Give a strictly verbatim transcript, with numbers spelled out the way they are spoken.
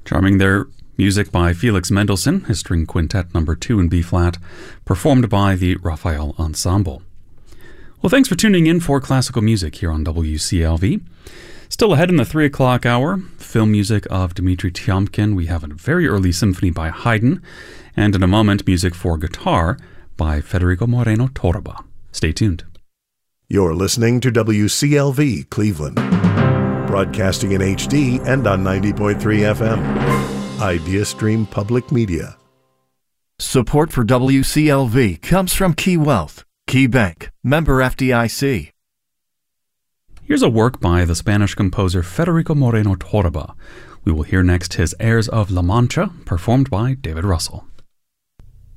Charming there, music by Felix Mendelssohn, his string quintet number two in B-flat, performed by the Raphael Ensemble. Well, thanks for tuning in for classical music here on W C L V. Still ahead in the three o'clock hour, film music of Dmitri Tiomkin. We have a very early symphony by Haydn, and in a moment, music for guitar by Federico Moreno Torroba. Stay tuned. You're listening to W C L V Cleveland, broadcasting in H D and on ninety point three F M. IdeaStream Public Media. Support for W C L V comes from Key Wealth, Key Bank, member F D I C. Here's a work by the Spanish composer Federico Moreno Torroba. We will hear next his Airs of La Mancha, performed by David Russell.